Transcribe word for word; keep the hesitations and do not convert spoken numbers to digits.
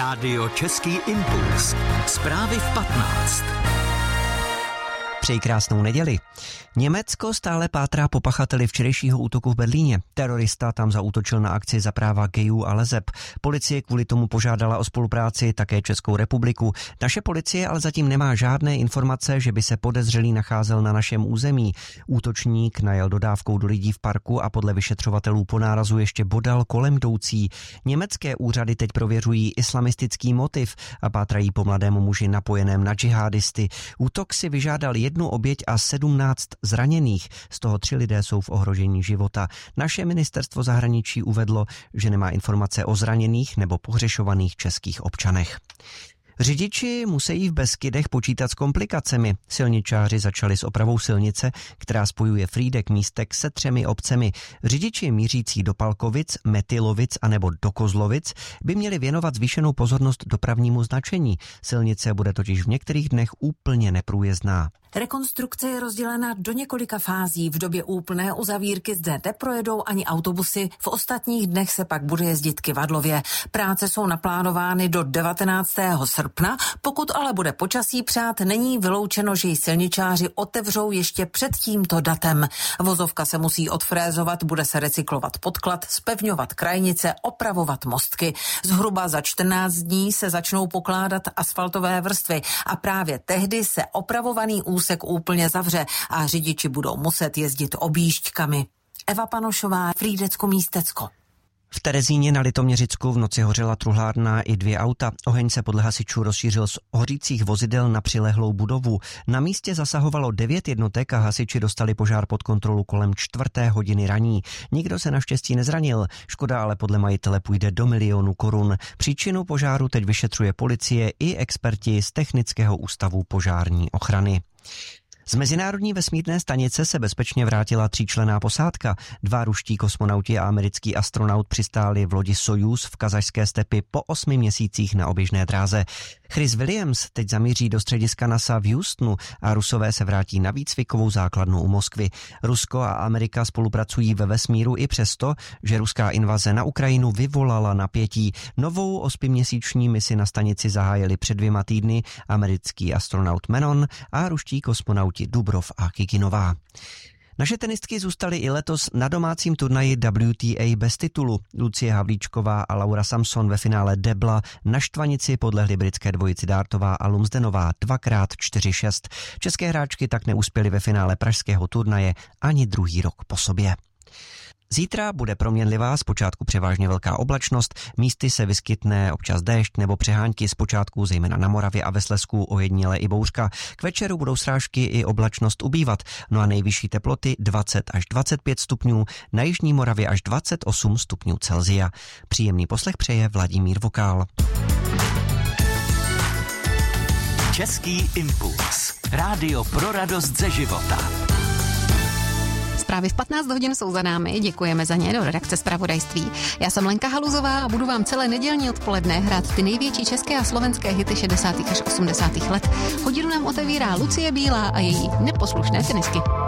Rádio Český impuls. Zprávy v patnáct. Přeji krásnou neděli. Německo stále pátrá po pachateli včerejšího útoku v Berlíně. Terorista tam zaútočil na akci za práva gayů a leseb. Policie kvůli tomu požádala o spolupráci také Českou republiku. Naše policie ale zatím nemá žádné informace, že by se podezřelý nacházel na našem území. Útočník najel dodávkou do lidí v parku a podle vyšetřovatelů po nárazu ještě bodal kolem jdoucí. Německé úřady teď prověřují islamistický motiv a pátrají po mladému muži napojeném na džihadisty. Útok si vyžádal jednu oběť a sedmnáct zraněných, z toho tři lidé jsou v ohrožení života. Naše ministerstvo zahraničí uvedlo, že nemá informace o zraněných nebo pohřešovaných českých občanech. Řidiči musí v Beskydech počítat s komplikacemi. Silničáři začali s opravou silnice, která spojuje Frýdek-Místek se třemi obcemi. Řidiči mířící do Palkovic, Metylovic a nebo do Kozlovic by měli věnovat zvýšenou pozornost dopravnímu značení. Silnice bude totiž v některých dnech úplně neprůjezdná. Rekonstrukce je rozdělena do několika fází. V době úplné uzavírky zde neprojedou ani autobusy, v ostatních dnech se pak bude jezdit kyvadlově. Práce jsou naplánovány do devatenáctého srpna, pokud ale bude počasí přát, není vyloučeno, že ji silničáři otevřou ještě před tímto datem. Vozovka se musí odfrézovat, bude se recyklovat podklad, zpevňovat krajnice, opravovat mostky. Zhruba za čtrnáct dní se začnou pokládat asfaltové vrstvy a právě tehdy se opravovaný úsek úsek úplně zavře a řidiči budou muset jezdit objížďkami. Eva Panošová, Frýdecko-Místecko. V Terezíně na Litoměřicku v noci hořela truhlárna i dvě auta. Oheň se podle hasičů rozšířil z hořících vozidel na přilehlou budovu. Na místě zasahovalo devět jednotek a hasiči dostali požár pod kontrolu kolem čtvrté hodiny raní. Nikdo se naštěstí nezranil. Škoda ale podle majitele půjde do milionu korun. Příčinu požáru teď vyšetřuje policie i experti z Technického ústavu požární ochrany. Z mezinárodní vesmírné stanice se bezpečně vrátila tříčlenná posádka. Dva ruští kosmonauti a americký astronaut přistáli v lodi Sojuz v kazašské stepi po osmi měsících na oběžné dráze. Chris Williams teď zamíří do střediska NASA v Houstonu a Rusové se vrátí na výcvikovou základnu u Moskvy. Rusko a Amerika spolupracují ve vesmíru i přesto, že ruská invaze na Ukrajinu vyvolala napětí. Novou osmiměsíční misi na stanici zahájili před dvěma týdny americký astronaut Menon a ruští kosmonauti Dubrov a Kikinová. Naše tenistky zůstaly i letos na domácím turnaji W T A bez titulu. Lucie Havlíčková a Laura Samson ve finále debla na štvanici podlehly britské dvojici Dártová a Lumsdenová dvakrát čtyři šest. České hráčky tak neuspěly ve finále pražského turnaje ani druhý rok po sobě. Zítra bude proměnlivá, zpočátku převážně velká oblačnost, místy se vyskytne občas déšť nebo přehánky, zpočátku zejména na Moravě a ve Slezsku ojediněle i bouřka. K večeru budou srážky i oblačnost ubývat, no a nejvyšší teploty dvacet až dvacet pět stupňů, na jižní Moravě až dvacet osm stupňů Celsia. Příjemný poslech přeje Vladimír Vokál. Český impuls. Rádio pro radost ze života. Zprávy v patnáct hodin jsou za námi, děkujeme za ně do redakce zpravodajství. Já jsem Lenka Haluzová a budu vám celé nedělní odpoledne hrát ty největší české a slovenské hity šedesátých až osmdesátých let. Hodinu nám otevírá Lucie Bílá a její neposlušné tenistky.